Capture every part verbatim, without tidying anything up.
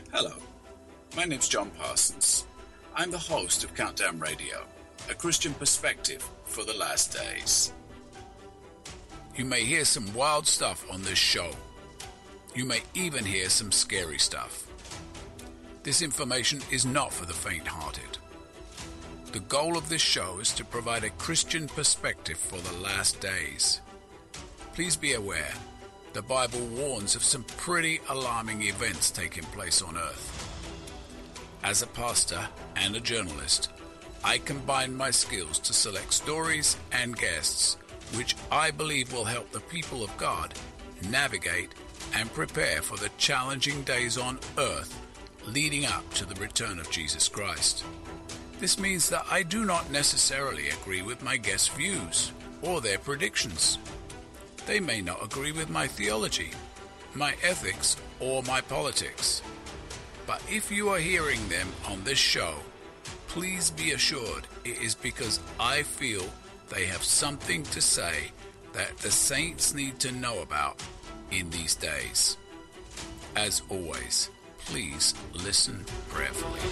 Hello, my name's John Parsons. I'm the host of Countdown Radio, a Christian perspective for the last days. You may hear some wild stuff on this show. You may even hear some scary stuff. This information is not for the faint-hearted. The goal of this show is to provide a Christian perspective for the last days. Please be aware, the Bible warns of some pretty alarming events taking place on earth. As a pastor and a journalist, I combine my skills to select stories and guests which I believe will help the people of God navigate and prepare for the challenging days on earth leading up to the return of Jesus Christ. This means that I do not necessarily agree with my guests' views or their predictions. They may not agree with my theology, my ethics, or my politics. But if you are hearing them on this show, please be assured it is because I feel they have something to say that the saints need to know about in these days. As always, please listen prayerfully.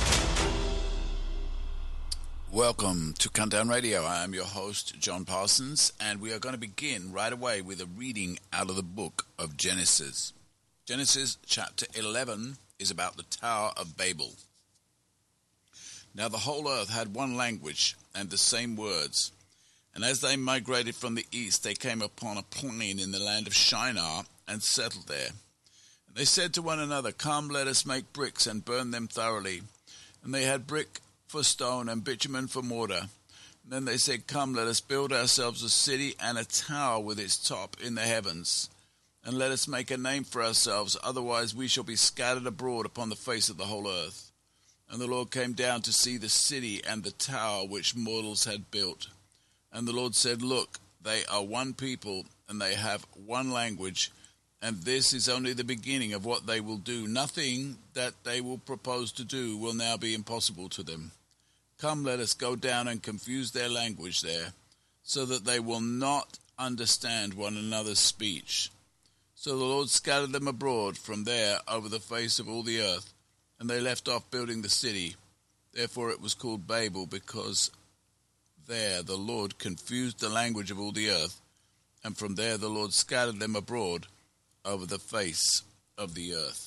Welcome to Countdown Radio. I am your host, John Parsons, and we are going to begin right away with a reading out of the book of Genesis. Genesis chapter eleven is about the Tower of Babel. Now the whole earth had one language and the same words. And as they migrated from the east, they came upon a plain in the land of Shinar and settled there. And they said to one another, "Come, let us make bricks and burn them thoroughly." And they had brick for stone and bitumen for mortar. And then they said, "Come, let us build ourselves a city and a tower with its top in the heavens. And let us make a name for ourselves, otherwise we shall be scattered abroad upon the face of the whole earth." And the Lord came down to see the city and the tower which mortals had built. And the Lord said, "Look, they are one people, and they have one language, and this is only the beginning of what they will do. Nothing that they will propose to do will now be impossible to them. Come, let us go down and confuse their language there, so that they will not understand one another's speech." So the Lord scattered them abroad from there over the face of all the earth, and they left off building the city. Therefore it was called Babel, because there the Lord confused the language of all the earth, and from there the Lord scattered them abroad over the face of the earth.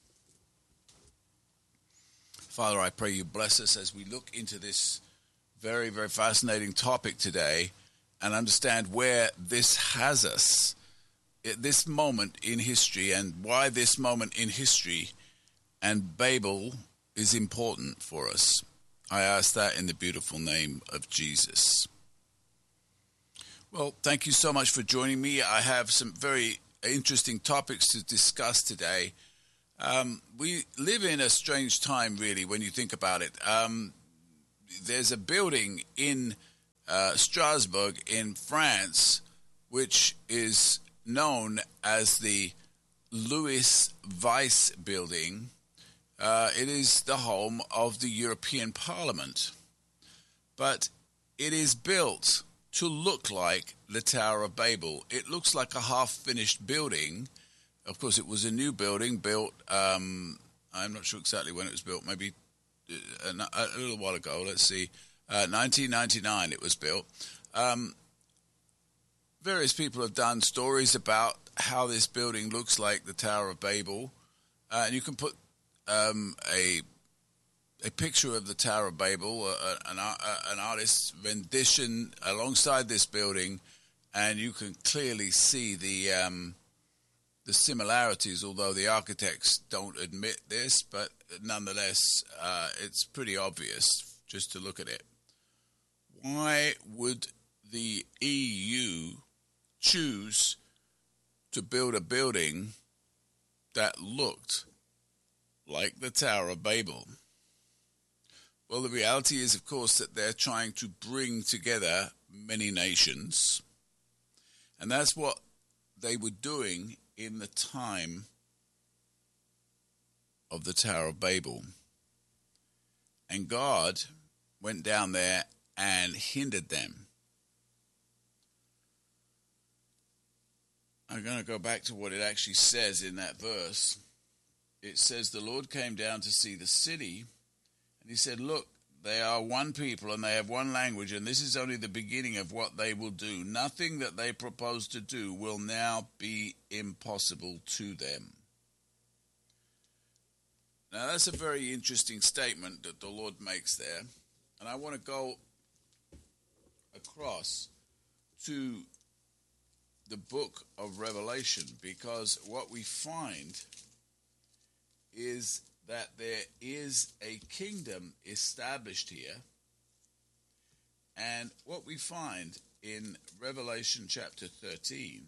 Father, I pray you bless us as we look into this very, very fascinating topic today and understand where this has us at this moment in history and why this moment in history and Babel is important for us. I ask that in the beautiful name of Jesus. Well, thank you so much for joining me. I have some very interesting topics to discuss today. Um, we live in a strange time, really, when you think about it. Um, there's a building in uh, Strasbourg in France, which is known as the Louis Weiss building. Uh, it is the home of the European Parliament. But it is built to look like the Tower of Babel. It looks like a half-finished building. Of course, it was a new building built, um, I'm not sure exactly when it was built, maybe a, a little while ago, let's see, uh, nineteen ninety-nine it was built. Um, various people have done stories about how this building looks like the Tower of Babel, uh, and you can put um, a a picture of the Tower of Babel, uh, an, uh, an artist's rendition alongside this building, and you can clearly see the um, the similarities, although the architects don't admit this, but nonetheless, uh, it's pretty obvious just to look at it. Why would the E U choose to build a building that looked like the Tower of Babel? Well, the reality is, of course, that they're trying to bring together many nations, and that's what they were doing in the time of the Tower of Babel. And God went down there and hindered them. I'm going to go back to what it actually says in that verse. it says the Lord came down to see the city, and he said, look, they are one people and they have one language, and this is only the beginning of what they will do. Nothing that they propose to do will now be impossible to them. Now, that's a very interesting statement that the Lord makes there. And I want to go across to the book of Revelation, because what we find is that there is a kingdom established here. And what we find in Revelation chapter thirteen,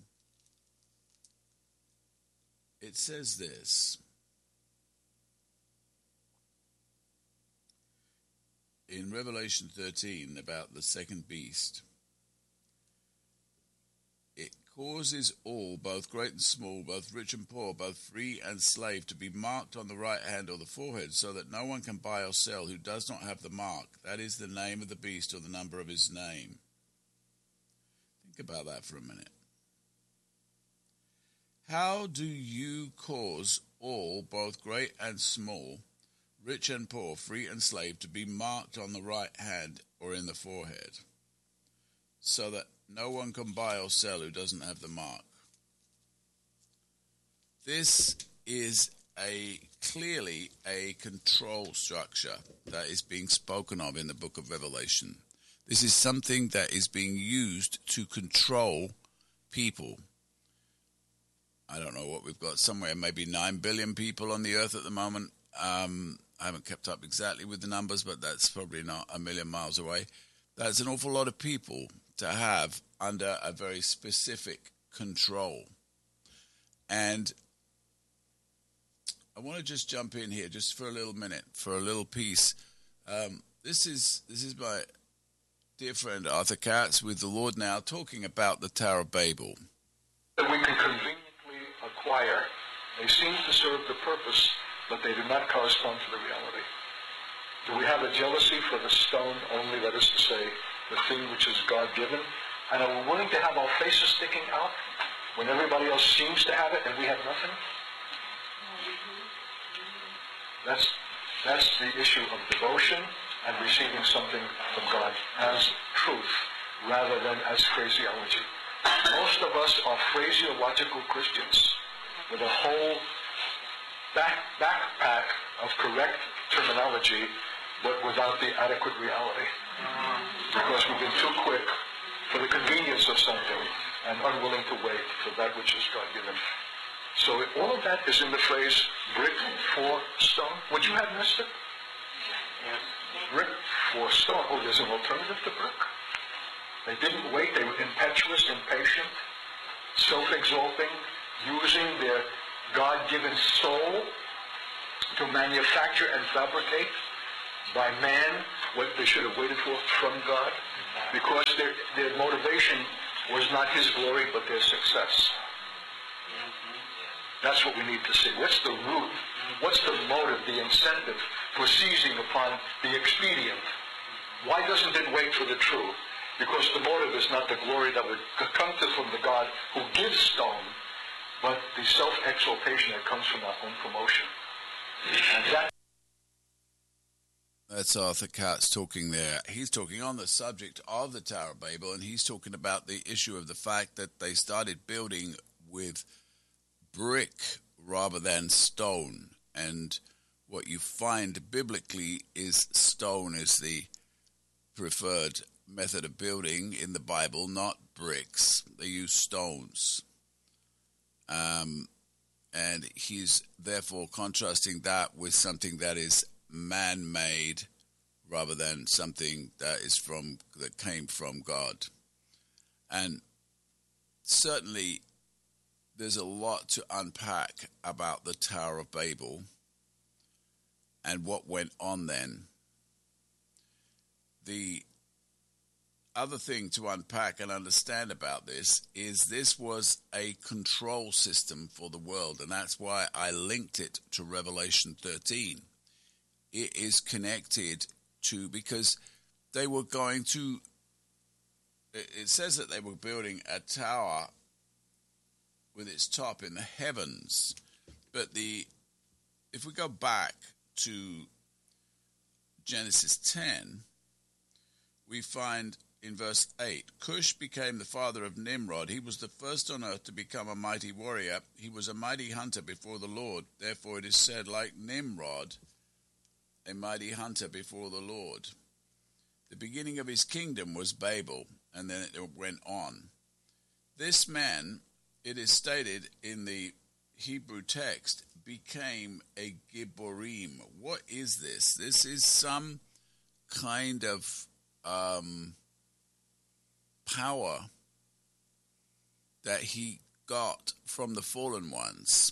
it says this. In Revelation thirteen, about the second beast, it causes all, both great and small, both rich and poor, both free and slave, to be marked on the right hand or the forehead, so that no one can buy or sell who does not have the mark, that is, the name of the beast or the number of his name. Think about that for a minute. How do you cause all, both great and small, rich and poor, free and slave, to be marked on the right hand or in the forehead, so that no one can buy or sell who doesn't have the mark? This is a clearly a control structure that is being spoken of in the book of Revelation. This is something that is being used to control people. I don't know what we've got, somewhere maybe nine billion people on the earth at the moment. Um, I haven't kept up exactly with the numbers, but that's probably not a million miles away. That's an awful lot of people to have under a very specific control. And I want to just jump in here just for a little minute, for a little piece. Um, this is this is my dear friend Arthur Katz with The Lord Now, talking about the Tower of Babel. That we can conveniently acquire. They seem to serve the purpose, but they do not correspond to the reality. Do we have a jealousy for the stone only, that is to say, the thing which is God-given? And are we willing to have our faces sticking out when everybody else seems to have it and we have nothing? That's, that's the issue of devotion and receiving something from God as truth rather than as phraseology. Most of us are phraseological Christians with a whole back, backpack of correct terminology, but without the adequate reality. Because we've been too quick for the convenience of something and unwilling to wait for that which is God-given. So all of that is in the phrase brick for stone. Would you have missed it? Yes. Brick for stone. Oh, there's an alternative to brick. They didn't wait. They were impetuous, impatient, self-exalting, using their God-given soul to manufacture and fabricate by man what they should have waited for from God, because their, their motivation was not his glory but their success. That's what we need to see. What's the root? What's the motive, the incentive for seizing upon the expedient? Why doesn't it wait for the true? Because the motive is not the glory that would come to from the God who gives stone, but the self-exaltation that comes from our own promotion. And that That's Arthur Katz talking there. He's talking on the subject of the Tower of Babel, and he's talking about the issue of the fact that they started building with brick rather than stone. And what you find biblically is stone is the preferred method of building in the Bible, not bricks. They use stones. Um, and he's therefore contrasting that with something that is man-made rather than something that is from that came from God. And certainly there's a lot to unpack about the Tower of Babel and what went on then. The other thing to unpack and understand about this is this was a control system for the world, and that's why I linked it to Revelation thirteen. It is connected to, because they were going to, it says that they were building a tower with its top in the heavens, but the if we go back to Genesis ten, we find in verse eight, Cush became the father of Nimrod. He was the first on earth to become a mighty warrior. He was a mighty hunter before the Lord. Therefore it is said, like Nimrod, a mighty hunter before the Lord. The beginning of his kingdom was Babel, and then it went on. This man, it is stated in the Hebrew text, became a Gibborim. What is this? This is some kind of um, power that he got from the fallen ones.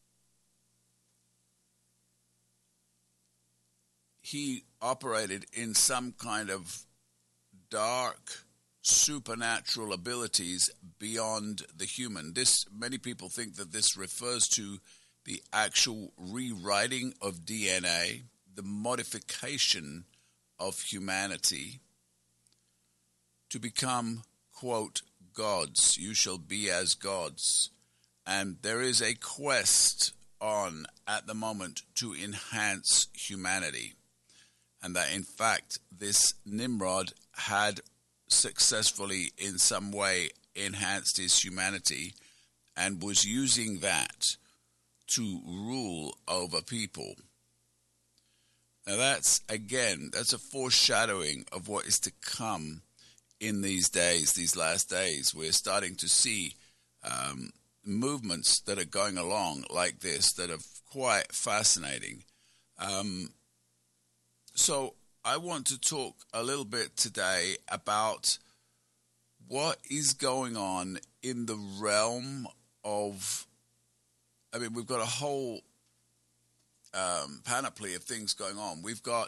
He operated in some kind of dark supernatural abilities beyond the human. This, many people think that this refers to the actual rewriting of D N A, the modification of humanity to become, quote, gods. You shall be as gods. And there is a quest on at the moment to enhance humanity. And that, in fact, this Nimrod had successfully in some way enhanced his humanity and was using that to rule over people. Now that's, again, that's a foreshadowing of what is to come in these days, these last days. We're starting to see um, movements that are going along like this that are quite fascinating. Um, so I want to talk a little bit today about what is going on in the realm of, I mean, we've got a whole um, panoply of things going on. We've got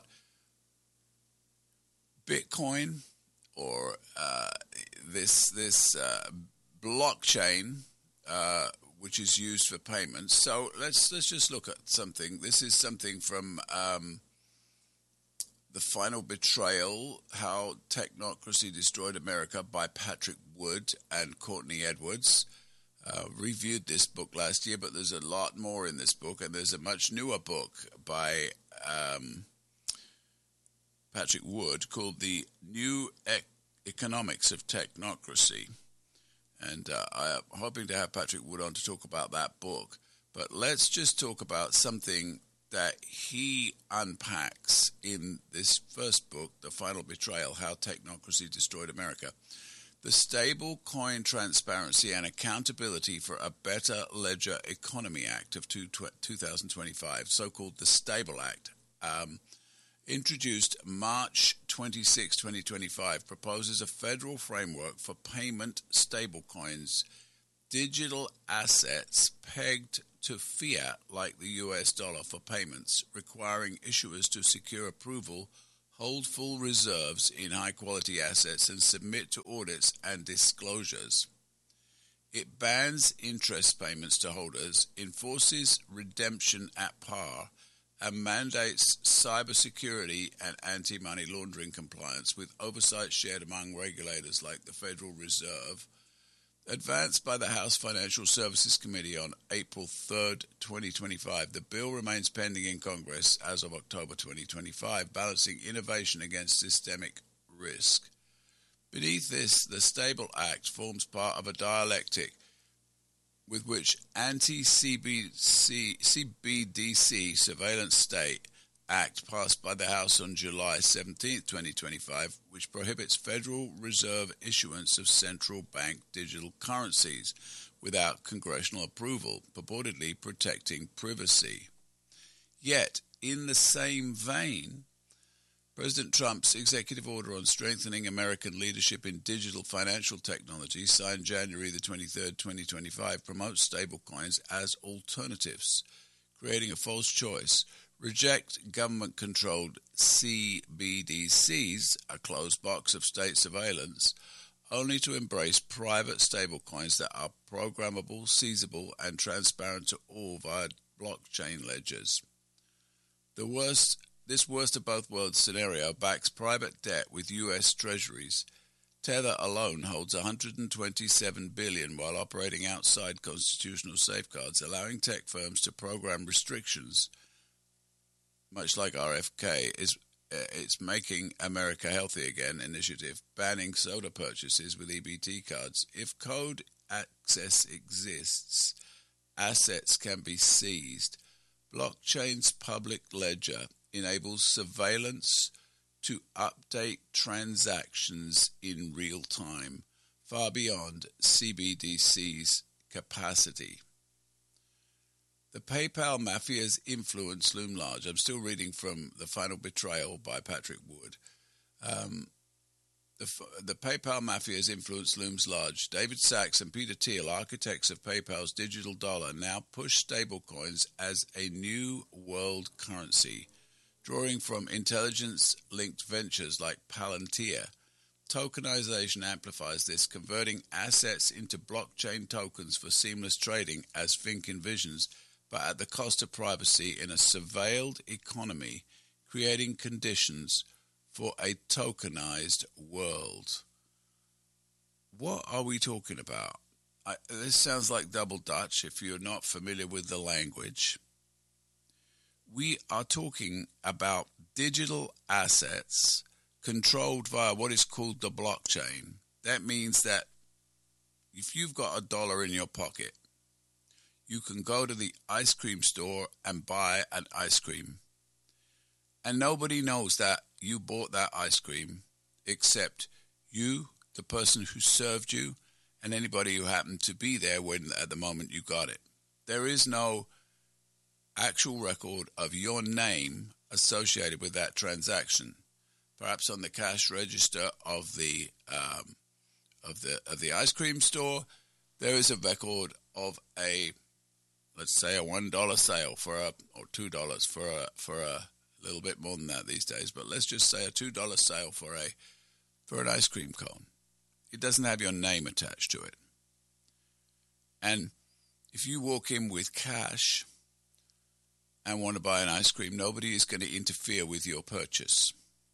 Bitcoin, or uh, this this uh, blockchain, uh, which is used for payments. So let's let's just look at something. This is something from um, The Final Betrayal: How Technocracy Destroyed America by Patrick Wood and Courtney Edwards. Uh, reviewed this book last year, but there's a lot more in this book, and there's a much newer book by um, Patrick Wood called The New e- Economics of Technocracy. And uh, I'm hoping to have Patrick Wood on to talk about that book. But let's just talk about something that he unpacks in this first book, The Final Betrayal: How Technocracy Destroyed America. The Stable Coin Transparency and Accountability for a Better Ledger Economy Act of two thousand twenty-five, so-called the Stable Act, um, introduced March twenty-sixth, twenty twenty-five, proposes a federal framework for payment stablecoins, digital assets pegged to fiat like the U S dollar for payments, requiring issuers to secure approval, hold full reserves in high-quality assets, and submit to audits and disclosures. It bans interest payments to holders, enforces redemption at par, and mandates cybersecurity and anti-money laundering compliance with oversight shared among regulators like the Federal Reserve. Advanced by the House Financial Services Committee on April third, twenty twenty-five, the bill remains pending in Congress as of October twenty twenty-five, balancing innovation against systemic risk. Beneath this, the Stable Act forms part of a dialectic with which anti-C B D C Surveillance State Act passed by the House on July seventeenth, twenty twenty-five, which prohibits Federal Reserve issuance of central bank digital currencies without congressional approval, purportedly protecting privacy. Yet, in the same vein, President Trump's executive order on strengthening American leadership in digital financial technology, signed January the twenty-third, twenty twenty-five, promotes stablecoins as alternatives, creating a false choice. Reject government-controlled C B D Cs, a closed box of state surveillance, only to embrace private stablecoins that are programmable, seizable, and transparent to all via blockchain ledgers. The worst, this worst of both worlds scenario backs private debt with U S Treasuries. Tether alone holds one hundred twenty-seven billion dollars while operating outside constitutional safeguards, allowing tech firms to program restrictions much like R F K, is uh, it's Making America Healthy Again initiative, banning soda purchases with E B T cards. If code access exists, assets can be seized. Blockchain's public ledger enables surveillance to update transactions in real time, far beyond C B D C's capacity. The PayPal mafia's influence loom large. I'm still reading from The Final Betrayal by Patrick Wood. Um, the, the PayPal mafia's influence looms large. David Sachs and Peter Thiel, architects of PayPal's digital dollar, now push stablecoins as a new world currency, drawing from intelligence-linked ventures like Palantir. Tokenization amplifies this, converting assets into blockchain tokens for seamless trading, as Fink envisions, but at the cost of privacy in a surveilled economy, creating conditions for a tokenized world. What are we talking about? I, this sounds like double Dutch if you're not familiar with the language. We are talking about digital assets controlled via what is called the blockchain. That means that if you've got a dollar in your pocket, you can go to the ice cream store and buy an ice cream. And nobody knows that you bought that ice cream except you, the person who served you, and anybody who happened to be there when at the moment you got it. There is no actual record of your name associated with that transaction. Perhaps on the cash register of the um, of the of the ice cream store, there is a record of a, let's say, a one dollar sale for a or two dollars for a for a little bit more than that these days. But let's just say a two dollar sale for a for an ice cream cone. It doesn't have your name attached to it. And if you walk in with cash and want to buy an ice cream, nobody is going to interfere with your purchase.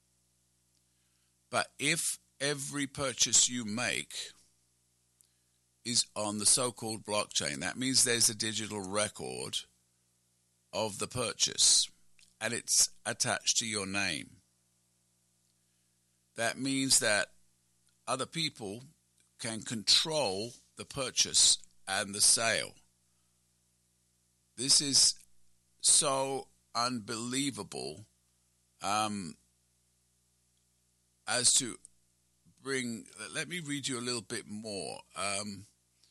But if every purchase you make is on the so-called blockchain, that means there's a digital record of the purchase and it's attached to your name. That means that other people can control the purchase and the sale. This is so unbelievable um, as to bring, let me read you a little bit more. Um,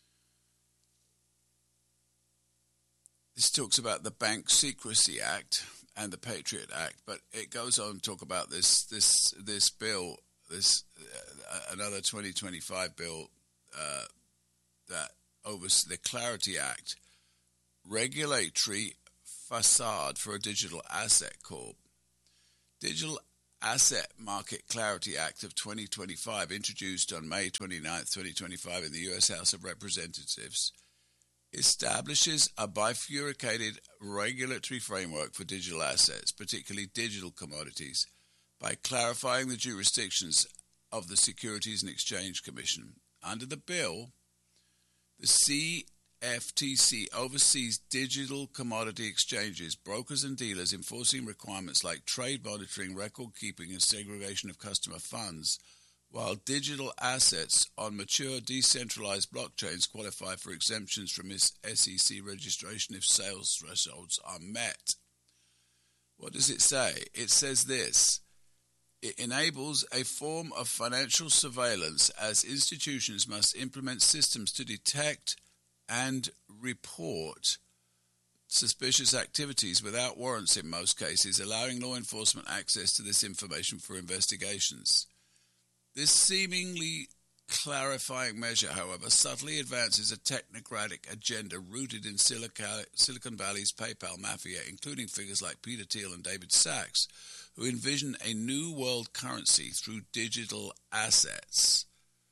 this talks about the Bank Secrecy Act and the Patriot Act, but it goes on to talk about this this this bill, this uh, another twenty twenty-five bill uh, that oversees the Clarity Act, regulatory facade for a digital asset corp. Digital Asset Market Clarity Act of twenty twenty-five, introduced on May twenty-ninth, twenty twenty-five in the U S House of Representatives, establishes a bifurcated regulatory framework for digital assets, particularly digital commodities, by clarifying the jurisdictions of the Securities and Exchange Commission. Under the bill, the C F T C oversees digital commodity exchanges, brokers and dealers, enforcing requirements like trade monitoring, record keeping, and segregation of customer funds, while digital assets on mature decentralized blockchains qualify for exemptions from S E C registration if sales thresholds are met. What does it say? It says this: it enables a form of financial surveillance as institutions must implement systems to detect and report suspicious activities without warrants in most cases, allowing law enforcement access to this information for investigations. This seemingly clarifying measure, however, subtly advances a technocratic agenda rooted in Silicon Valley's PayPal mafia, including figures like Peter Thiel and David Sachs, who envision a new world currency through digital assets.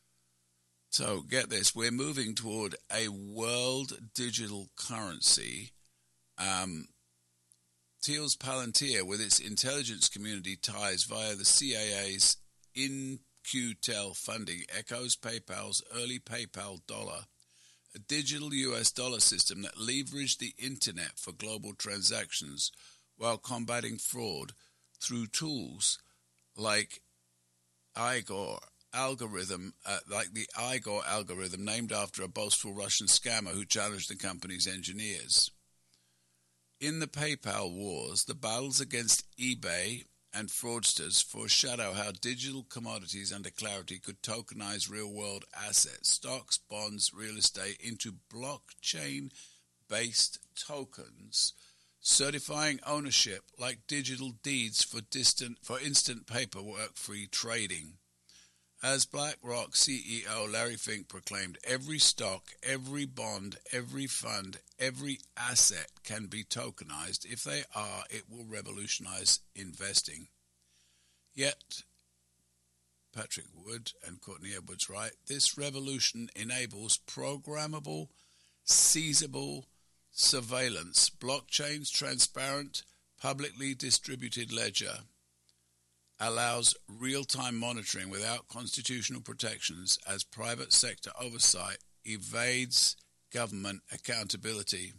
So get this, we're moving toward a world digital currency. Um, Thiel's Palantir, with its intelligence community ties via the C I A's In-Q-Tel funding, echoes PayPal's early PayPal dollar, a digital U S dollar system that leveraged the internet for global transactions while combating fraud through tools like Igor algorithm, uh, like the Igor algorithm, named after a boastful Russian scammer who challenged the company's engineers. In the PayPal wars, the battles against eBay and fraudsters foreshadow how digital commodities under Clarity could tokenize real-world assets, stocks, bonds, real estate, into blockchain-based tokens, certifying ownership like digital deeds for distant, for instant paperwork-free trading. As BlackRock C E O Larry Fink proclaimed, every stock, every bond, every fund, every asset can be tokenized. If they are, it will revolutionize investing. Yet, Patrick Wood and Courtney Edwards write, this revolution enables programmable, seizable surveillance, blockchain's transparent, publicly distributed ledger, allows real-time monitoring without constitutional protections as private sector oversight evades government accountability.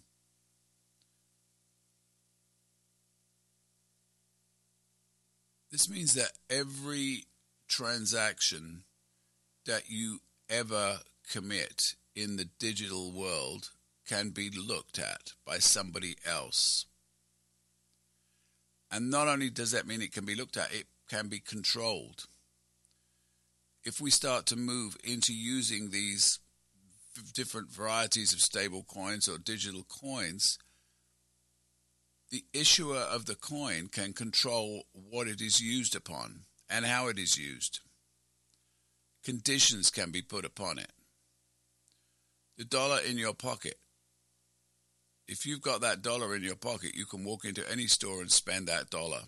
This means that every transaction that you ever commit in the digital world can be looked at by somebody else. And not only does that mean it can be looked at, it can be controlled. If we start to move into using these different varieties of stable coins or digital coins, the issuer of the coin can control what it is used upon and how it is used. Conditions can be put upon it. The dollar in your pocket. If you've got that dollar in your pocket, you can walk into any store and spend that dollar.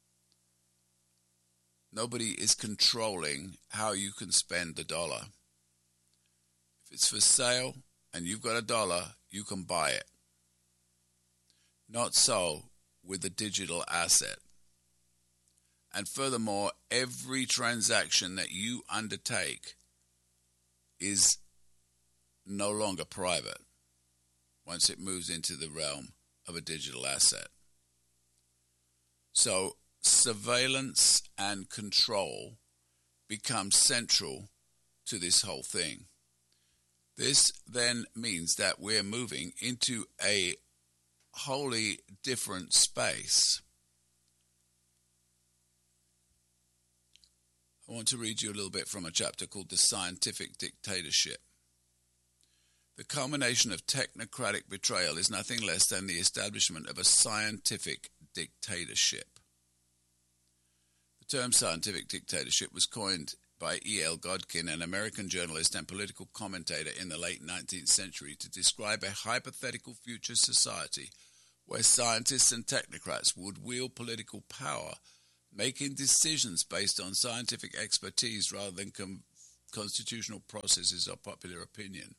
Nobody is controlling how you can spend the dollar. If it's for sale and you've got a dollar, you can buy it. Not so with a digital asset. And furthermore, every transaction that you undertake is no longer private once it moves into the realm of a digital asset. So surveillance and control become central to this whole thing. This then means that we're moving into a wholly different space. I want to read you a little bit from a chapter called The Scientific Dictatorship. The culmination of technocratic betrayal is nothing less than the establishment of a scientific dictatorship. The term scientific dictatorship was coined by E L Godkin, an American journalist and political commentator in the late nineteenth century, to describe a hypothetical future society where scientists and technocrats would wield political power, making decisions based on scientific expertise rather than com- constitutional processes or popular opinion.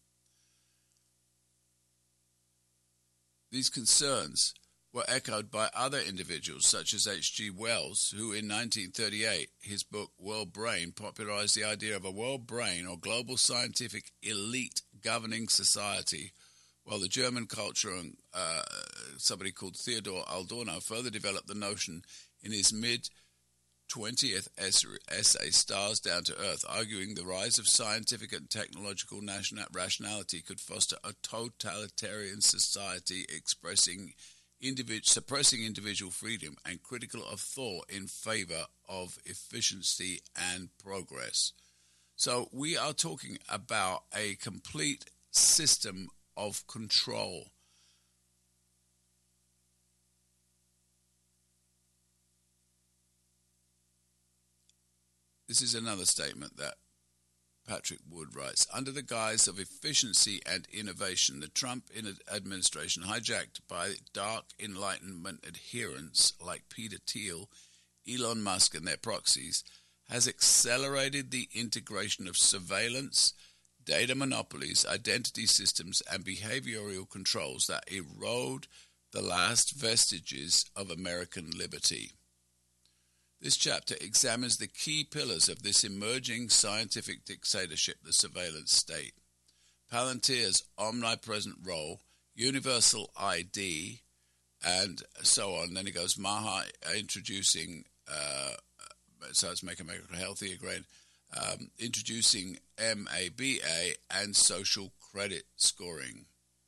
These concerns were echoed by other individuals such as H G Wells, who in nineteen thirty-eight, his book World Brain, popularized the idea of a world brain or global scientific elite governing society, while the German culture and uh, somebody called Theodor Adorno further developed the notion in his mid-twentieth essay, Stars Down to Earth, arguing the rise of scientific and technological rationality could foster a totalitarian society expressing Individ- suppressing individual freedom and critical of thought in favor of efficiency and progress. So we are talking about a complete system of control. This is another statement that Patrick Wood writes, under the guise of efficiency and innovation, the Trump administration, hijacked by dark Enlightenment adherents like Peter Thiel, Elon Musk and their proxies, has accelerated the integration of surveillance, data monopolies, identity systems, and behavioral controls that erode the last vestiges of American liberty. This chapter examines the key pillars of this emerging scientific dictatorship, the surveillance state. Palantir's omnipresent role, universal I D, and so on. Then it goes Maha introducing, uh, so it's Make America Healthy Again, um, introducing M A B A and social credit scoring.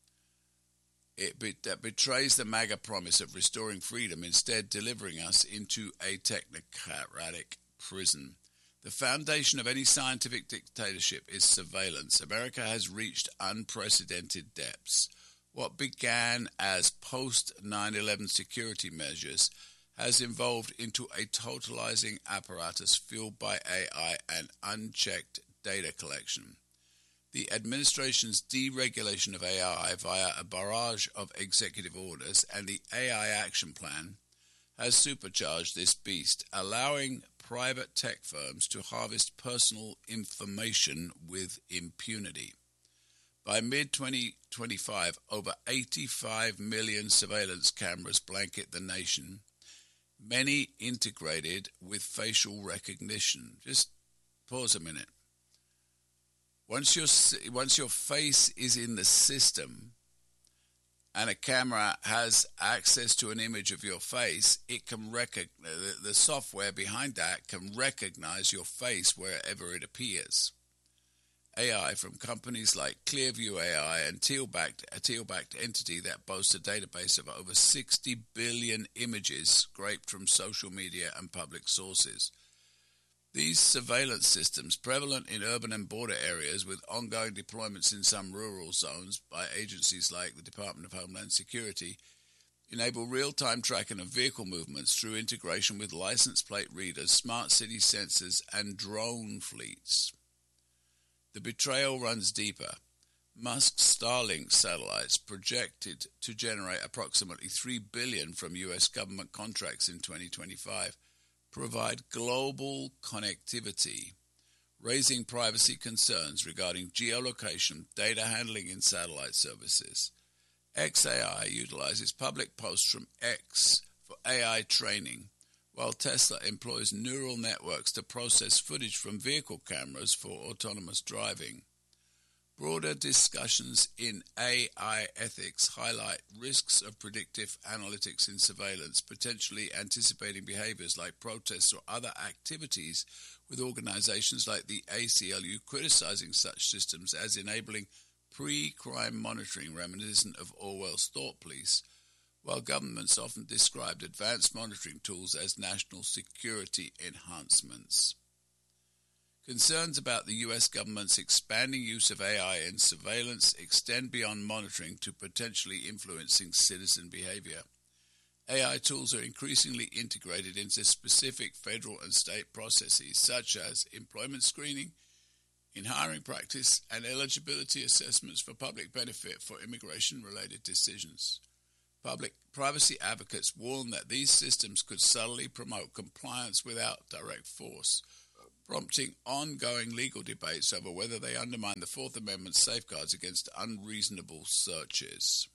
It be, that betrays the MAGA promise of restoring freedom, instead delivering us into a technocratic prison. The foundation of any scientific dictatorship is surveillance. America has reached unprecedented depths. What began as post nine eleven security measures has evolved into a totalizing apparatus fueled by A I and unchecked data collection. The administration's deregulation of A I via a barrage of executive orders and the A I Action Plan has supercharged this beast, allowing private tech firms to harvest personal information with impunity. By mid twenty twenty-five, over eighty-five million surveillance cameras blanket the nation, many integrated with facial recognition. Just pause a minute. Once your once your face is in the system and a camera has access to an image of your face, it can recognize, the, the software behind that can recognize your face wherever it appears. A I from companies like Clearview A I and Teal-backed, a Teal-backed entity that boasts a database of over sixty billion images scraped from social media and public sources. These surveillance systems, prevalent in urban and border areas with ongoing deployments in some rural zones by agencies like the Department of Homeland Security, enable real-time tracking of vehicle movements through integration with license plate readers, smart city sensors, and drone fleets. The betrayal runs deeper. Musk's Starlink satellites, projected to generate approximately three billion dollars from U S government contracts in twenty twenty-five, provide global connectivity, raising privacy concerns regarding geolocation, data handling in satellite services. X A I utilizes public posts from X for A I training, while Tesla employs neural networks to process footage from vehicle cameras for autonomous driving. Broader discussions in A I ethics highlight risks of predictive analytics in surveillance, potentially anticipating behaviors like protests or other activities, with organizations like the A C L U criticizing such systems as enabling pre-crime monitoring reminiscent of Orwell's Thought Police, while governments often described advanced monitoring tools as national security enhancements. Concerns about the U S government's expanding use of A I in surveillance extend beyond monitoring to potentially influencing citizen behavior. A I tools are increasingly integrated into specific federal and state processes, such as employment screening, in hiring practice, and eligibility assessments for public benefit for immigration-related decisions. Public privacy advocates warn that these systems could subtly promote compliance without direct force, prompting ongoing legal debates over whether they undermine the Fourth Amendment's safeguards against unreasonable searches.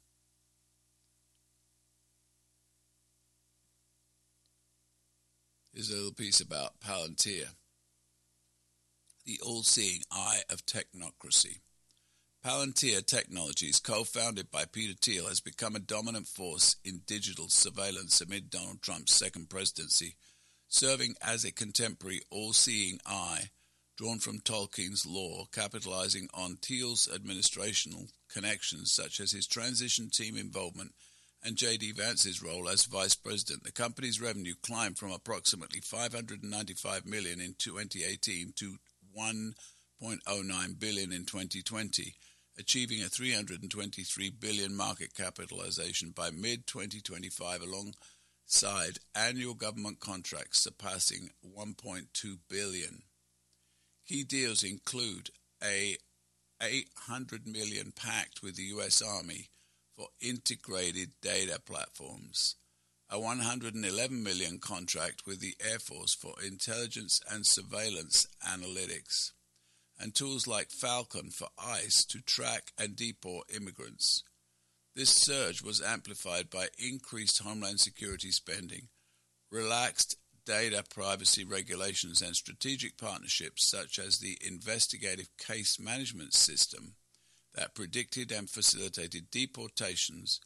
Here's a little piece about Palantir, the all-seeing eye of technocracy. Palantir Technologies, co-founded by Peter Thiel, has become a dominant force in digital surveillance amid Donald Trump's second presidency, serving as a contemporary all-seeing eye drawn from Tolkien's lore, capitalizing on Thiel's administrational connections such as his transition team involvement and J D Vance's role as vice president. The company's revenue climbed from approximately five hundred ninety-five million dollars in twenty eighteen to one point oh nine billion dollars in twenty twenty, achieving a three hundred twenty-three billion dollars market capitalization by mid twenty twenty-five, along side annual government contracts surpassing one point two billion dollars. Key deals include a eight hundred million dollars pact with the U S Army for integrated data platforms, a one hundred eleven million dollars contract with the Air Force for intelligence and surveillance analytics, and tools like Falcon for ICE to track and deport immigrants. This surge was amplified by increased Homeland Security spending, relaxed data privacy regulations, and strategic partnerships such as the Investigative Case Management System that predicted and facilitated deportations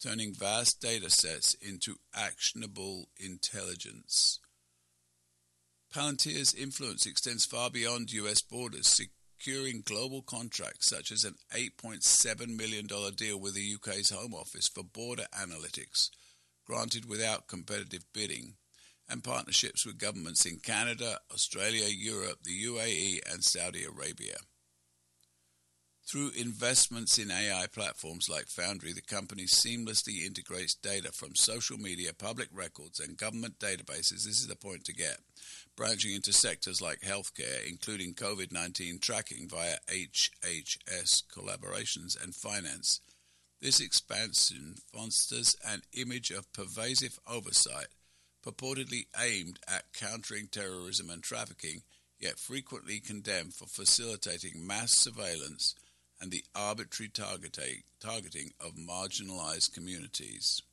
turning vast data sets into actionable intelligence. Palantir's influence extends far beyond U S borders, securing global contracts such as an eight point seven million dollars deal with the U K's Home Office for border analytics, granted without competitive bidding, and partnerships with governments in Canada, Australia, Europe, the U A E, and Saudi Arabia. Through investments in A I platforms like Foundry, the company seamlessly integrates data from social media, public records, and government databases. This is the point to get. Branching into sectors like healthcare, including COVID nineteen tracking via H H S collaborations and finance. This expansion fosters an image of pervasive oversight, purportedly aimed at countering terrorism and trafficking, yet frequently condemned for facilitating mass surveillance and the arbitrary targeting, targeting of marginalized communities.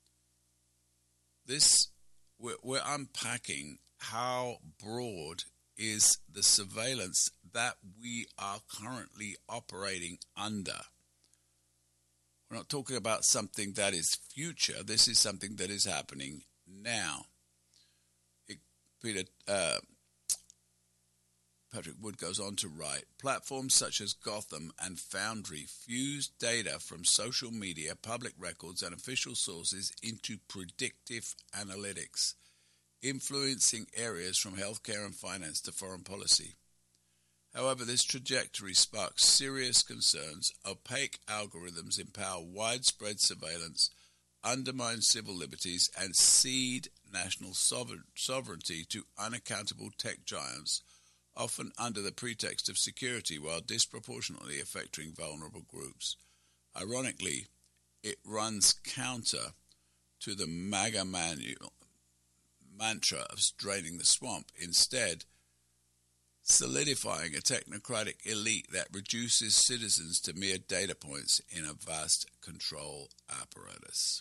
This, we're, we're unpacking how broad is the surveillance that we are currently operating under. We're not talking about something that is future. This is something that is happening now. It, Peter, uh, Patrick Wood goes on to write, platforms such as Gotham and Foundry fuse data from social media, public records, and official sources into predictive analytics, influencing areas from healthcare and finance to foreign policy. However, this trajectory sparks serious concerns. Opaque algorithms empower widespread surveillance, undermine civil liberties, and cede national sovereignty to unaccountable tech giants, often under the pretext of security while disproportionately affecting vulnerable groups. Ironically, it runs counter to the MAGA manual, mantra of draining the swamp, instead solidifying a technocratic elite that reduces citizens to mere data points in a vast control apparatus.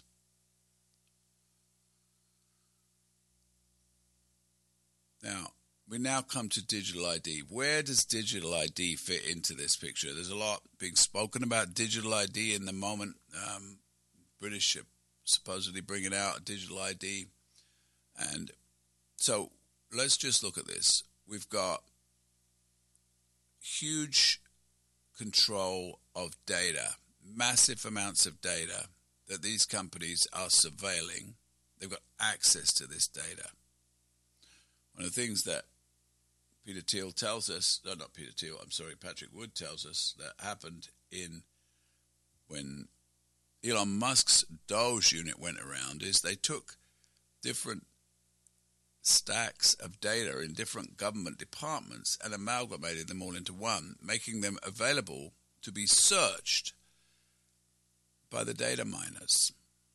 Now, we now come to digital I D. Where does digital I D fit into this picture? There's a lot being spoken about digital I D in the moment. Um, British are supposedly bringing out a digital I D. And so let's just look at this. We've got huge control of data, massive amounts of data that these companies are surveilling. They've got access to this data. One of the things that Peter Thiel tells us, no, not Peter Thiel, I'm sorry, Patrick Wood tells us that happened in when Elon Musk's Doge unit went around is they took different stacks of data in different government departments and amalgamated them all into one, making them available to be searched by the data miners.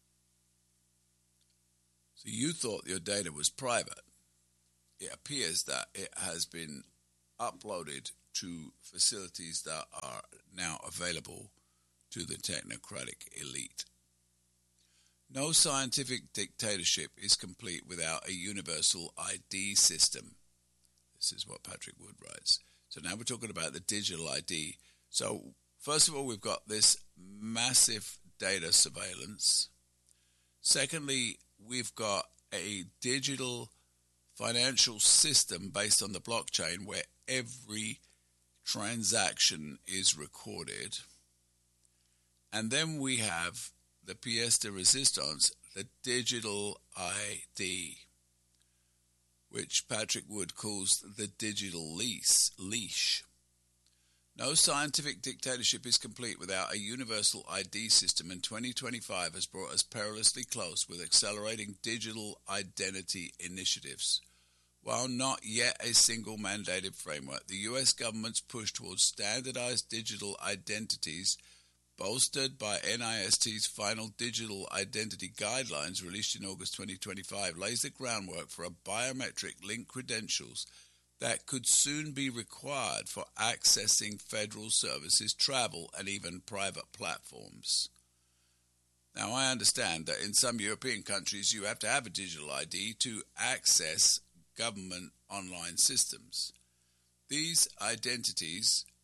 So you thought your data was private. It appears that it has been uploaded to facilities that are now available to the technocratic elite. No scientific dictatorship is complete without a universal I D system. This is what Patrick Wood writes. So now we're talking about the digital I D. So first of all, we've got this massive data surveillance. Secondly, we've got a digital financial system based on the blockchain where every transaction is recorded. And then we have the pièce de résistance, the digital I D, which Patrick Wood calls the digital leash. leash. No scientific dictatorship is complete without a universal I D system, and twenty twenty-five has brought us perilously close with accelerating digital identity initiatives. While not yet a single mandated framework, the U S government's push towards standardized digital identities, bolstered by N I S T's final digital identity guidelines released in August twenty twenty-five, lays the groundwork for a biometric linked credentials that could soon be required for accessing federal services, travel, and even private platforms. Now, I understand that in some European countries you have to have a digital I D to access government online systems. These identities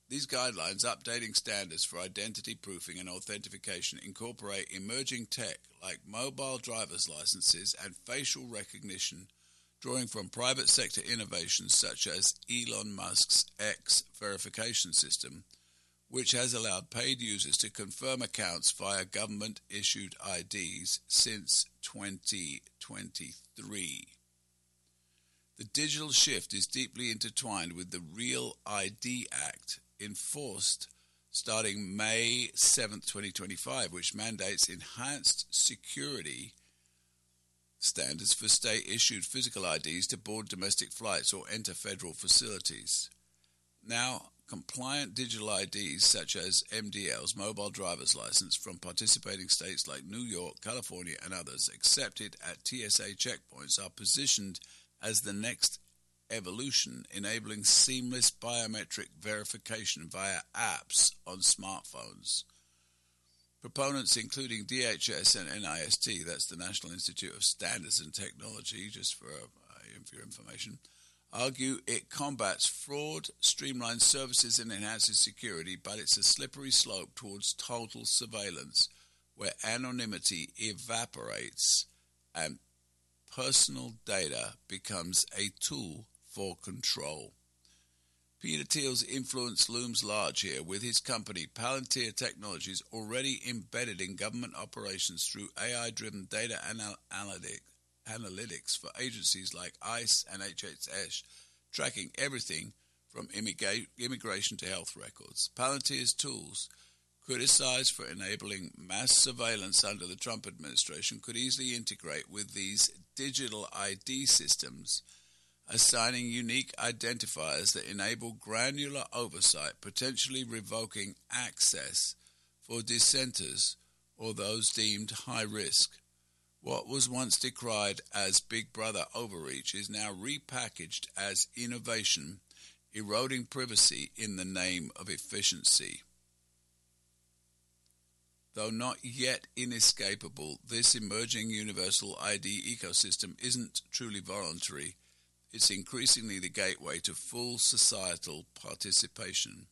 These guidelines, updating standards for identity proofing and authentication, incorporate emerging tech like mobile driver's licenses and facial recognition, drawing from private sector innovations such as Elon Musk's X verification system, which has allowed paid users to confirm accounts via government-issued I Ds since twenty twenty-three. The digital shift is deeply intertwined with the Real I D Act, enforced starting May seventh, twenty twenty-five, which mandates enhanced security standards for state-issued physical I Ds to board domestic flights or enter federal facilities. Now, compliant digital I Ds such as M D Ls, mobile driver's license, from participating states like New York, California, and others accepted at T S A checkpoints are positioned as the next evolution, enabling seamless biometric verification via apps on smartphones. Proponents including D H S and N I S T, that's the National Institute of Standards and Technology, just for, uh, for your information, argue it combats fraud, streamlines services, and enhances security, but it's a slippery slope towards total surveillance where anonymity evaporates and personal data becomes a tool for control. Peter Thiel's influence looms large here, with his company Palantir Technologies already embedded in government operations through A I-driven data anal- analytic, analytics for agencies like ICE and H H S, tracking everything from immigra- immigration to health records. Palantir's tools, criticized for enabling mass surveillance under the Trump administration, could easily integrate with these digital I D systems, assigning unique identifiers that enable granular oversight, potentially revoking access for dissenters or those deemed high risk. What was once decried as Big Brother overreach is now repackaged as innovation, eroding privacy in the name of efficiency. Though not yet inescapable, this emerging universal I D ecosystem isn't truly voluntary. It's increasingly the gateway to full societal participation.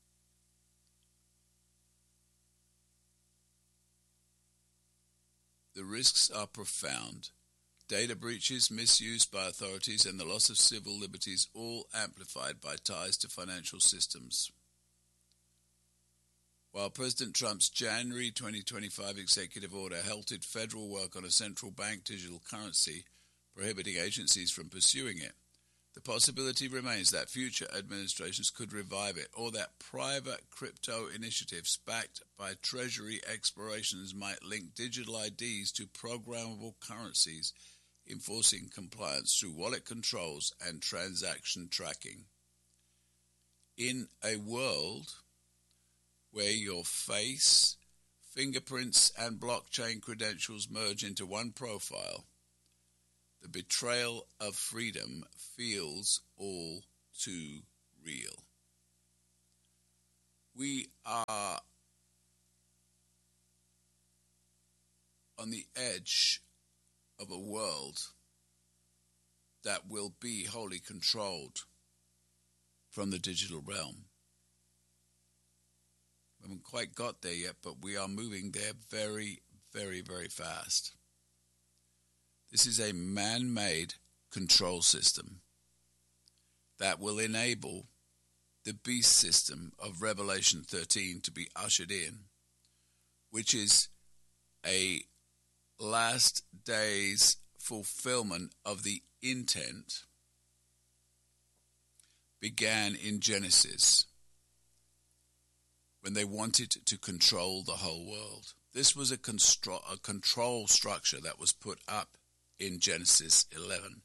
The risks are profound. Data breaches, misuse by authorities, and the loss of civil liberties, all amplified by ties to financial systems. While President Trump's January twenty twenty-five executive order halted federal work on a central bank digital currency, prohibiting agencies from pursuing it, the possibility remains that future administrations could revive it, or that private crypto initiatives backed by Treasury explorations might link digital I Ds to programmable currencies, enforcing compliance through wallet controls and transaction tracking. In a world where your face, fingerprints, and blockchain credentials merge into one profile, the betrayal of freedom feels all too real. We are on the edge of a world that will be wholly controlled from the digital realm. We haven't quite got there yet, but we are moving there very, very, very fast. This is a man-made control system that will enable the beast system of Revelation thirteen to be ushered in, which is a last day's fulfillment of the intent began in Genesis, when they wanted to control the whole world. This was a, constro- a control structure that was put up in Genesis eleven,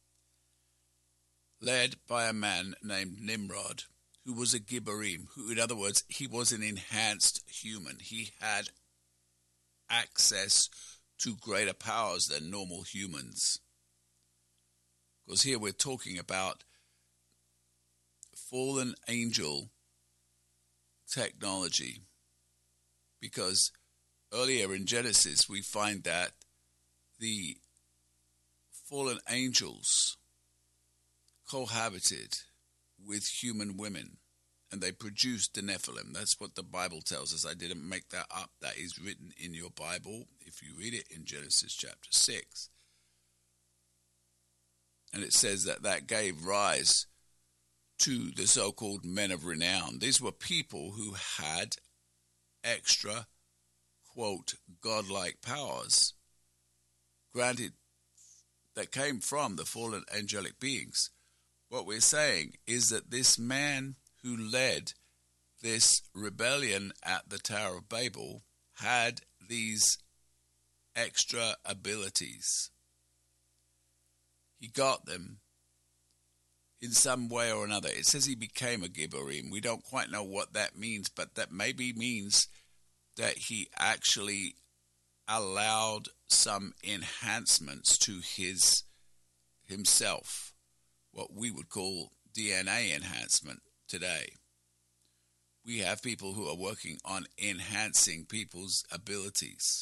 led by a man named Nimrod, who was a Gibborim, who, in other words, he was an enhanced human. He had access to greater powers than normal humans. Because here we're talking about fallen angel technology, because earlier in Genesis we find that the fallen angels cohabited with human women and they produced the Nephilim. That's what the Bible tells us. I didn't make that up. That is written in your Bible if you read it in Genesis chapter six. And it says that that gave rise to the so-called men of renown. These were people who had extra, quote, godlike powers granted that came from the fallen angelic beings. What we're saying is that this man who led this rebellion at the Tower of Babel had these extra abilities. He got them in some way or another. It says he became a Gibborim. We don't quite know what that means, but that maybe means that he actually allowed some enhancements to his himself, what we would call D N A enhancement today. We have people who are working on enhancing people's abilities.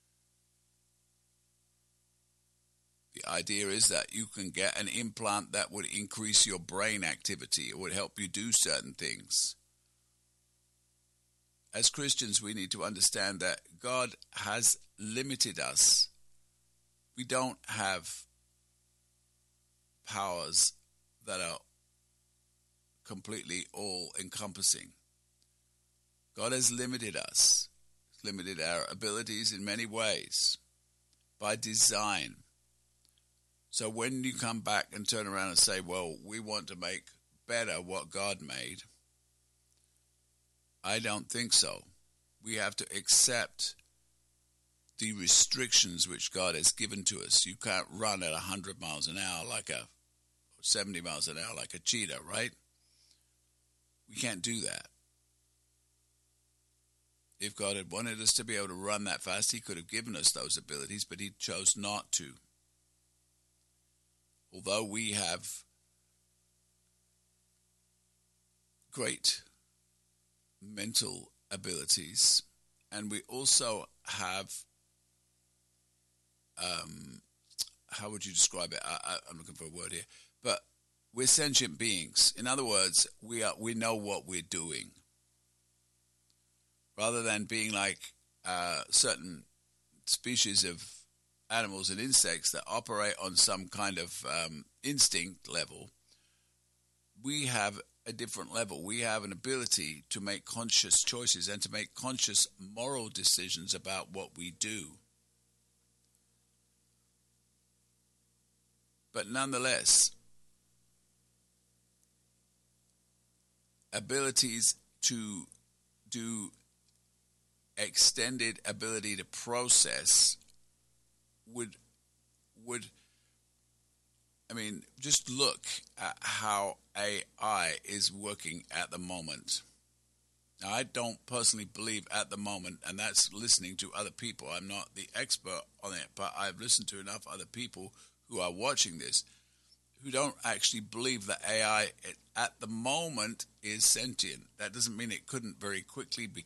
The idea is that you can get an implant that would increase your brain activity. It would help you do certain things. As Christians, we need to understand that God has limited us. We don't have powers that are completely all-encompassing. God has limited us, limited our abilities in many ways by design. So when you come back and turn around and say, well, we want to make better what God made, I don't think so. We have to accept the restrictions which God has given to us. You can't run at one hundred miles an hour like a, seventy miles an hour like a cheetah, right? We can't do that. If God had wanted us to be able to run that fast, he could have given us those abilities, but he chose not to. Although we have great mental abilities, and we also have, um, how would you describe it? I, I, I'm looking for a word here, but we're sentient beings. In other words, we are we know what we're doing. Rather than being like uh, certain species of animals and insects that operate on some kind of um, instinct level, we have a different level. We have an ability to make conscious choices and to make conscious moral decisions about what we do. But nonetheless, abilities to do extended ability to process would would I mean, just look at how A I is working at the moment. Now, I don't personally believe at the moment, and that's listening to other people. I'm not the expert on it, but I've listened to enough other people who are watching this who don't actually believe that A I at the moment is sentient. That doesn't mean it couldn't very quickly be,